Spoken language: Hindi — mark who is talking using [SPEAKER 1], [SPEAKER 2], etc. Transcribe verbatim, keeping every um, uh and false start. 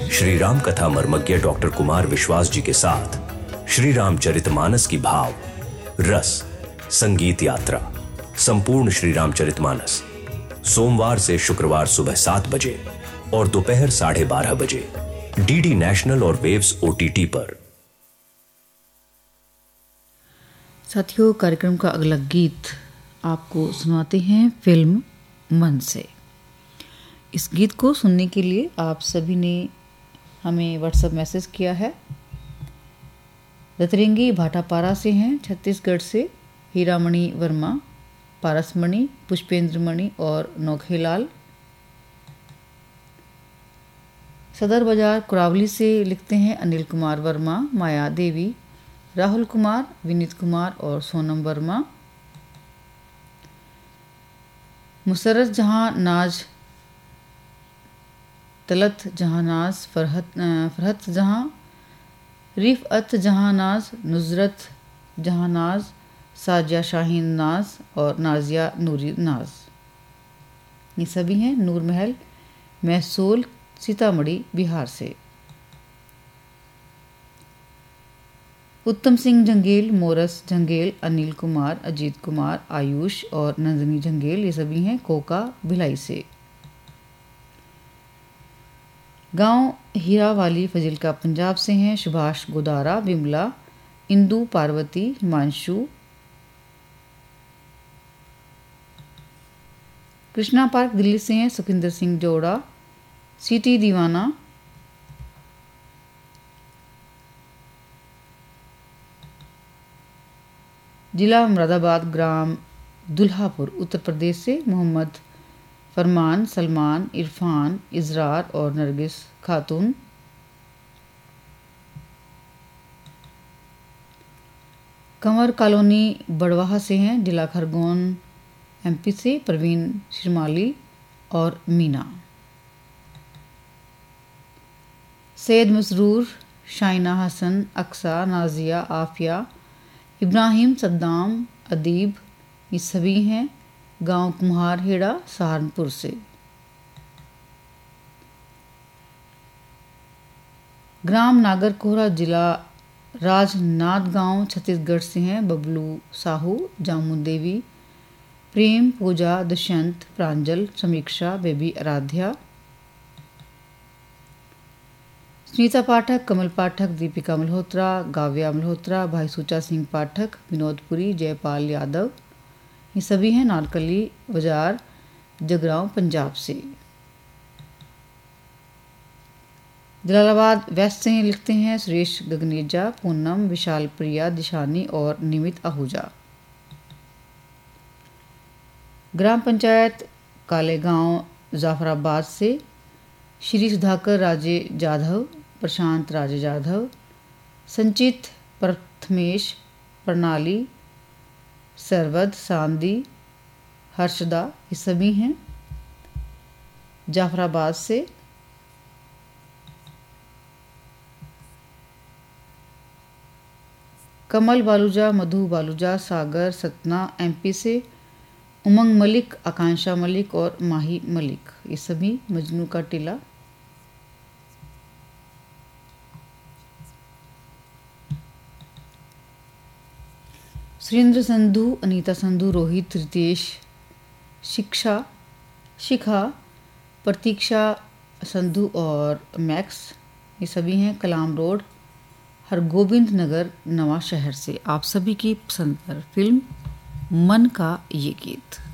[SPEAKER 1] श्री राम कथा मर्मज्ञ डॉक्टर कुमार विश्वास जी के साथ श्री रामचरितमानस की भाव रस संगीत यात्रा संपूर्ण श्री रामचरितमानस सोमवार से शुक्रवार सुबह सात बजे और दोपहर साढ़े बारह बजे डीडी नेशनल और वेव्स ओटीटी पर।
[SPEAKER 2] साथियों, कार्यक्रम का अगला गीत आपको सुनाते हैं फिल्म मन से। इस गीत को सुनने के लिए आप सभी ने हमें व्हाट्सएप मैसेज किया है। रतरंगी भाटापारा से हैं, छत्तीसगढ़ से हीरामणि वर्मा, पारसमणि, पुष्पेंद्रमणि और नौखेलाल। सदर बाजार कुरावली से लिखते हैं अनिल कुमार वर्मा, माया देवी, राहुल कुमार, विनीत कुमार और सोनम वर्मा। मुसरत जहां नाज, तलत जहां नाज, फरहत फरहत जहां, रिफ़अत जहां नाज, नुजरत जहां नाज, साजिया शाहीन नाज और नाजिया नूरी नाज। ये सभी हैं नूर महल, महसूल, सीतामढ़ी, बिहार से। उत्तम सिंह जंगेल, मोरस जंगेल, अनिल कुमार, अजीत कुमार, आयुष और नंदिनी जंगेल, ये सभी हैं कोका भिलाई से। गांव हीरावाली फजिलका पंजाब से हैं सुभाष गोदारा, बिमला, इंदु, पार्वती, हिमांशु। कृष्णा पार्क दिल्ली से हैं सुखिंदर सिंह जोड़ा, सिटी दीवाना। जिला मुरादाबाद, ग्राम दुल्हापुर, उत्तर प्रदेश से मोहम्मद फरमान, सलमान, इरफान, इजरार और नरगिस खातून। कंवर कॉलोनी बड़वाहा से हैं जिला खरगोन, एमपी से प्रवीण शिरमाली और मीना। सैयद मसरूर, शाइना हसन, अक्सा, नाजिया, आफिया, इब्राहिम, सद्दाम, अदीब, ये सभी हैं गांव कुम्हार हेड़ा, सहारनपुर से। ग्राम नागरकोहरा, जिला राजनांदगांव, छत्तीसगढ़ से हैं बबलू साहू, जामू देवी, प्रेम, पूजा, दुष्यंत, प्रांजल, समीक्षा, बेबी आराध्या। सुनीता पाठक, कमल पाठक, दीपिका मल्होत्रा, गाव्या मल्होत्रा, भाई सूचा सिंह पाठक, विनोदपुरी, जयपाल यादव, ये सभी हैं नारकली बाजार, जगरांव, पंजाब से। जलालाबाद वेस्ट से लिखते हैं सुरेश गगनेजा, पूनम, विशाल प्रिया, दिशानी और निमित आहूजा। ग्राम पंचायत कालेगांव, जाफराबाद से श्री सुधाकर राजे जाधव, प्रशांत राजे जाधव, संचित, प्रथमेश, प्रणाली, सरवद, सांदी, हर्षदा, ये सभी हैं जाफराबाद से। कमल बालूजा, मधु बालूजा, सागर, सतना, एमपी से। उमंग मलिक, आकांक्षा मलिक और माही मलिक, ये सभी मजनू का टीला। सुरेंद्र संधू, अनीता संधू, रोहित, रितेश, शिक्षा, शिखा, प्रतीक्षा संधू और मैक्स, ये सभी हैं कलाम रोड, हरगोबिंद नगर, नवा शहर से। आप सभी की पसंद पर फिल्म मन का ये गीत।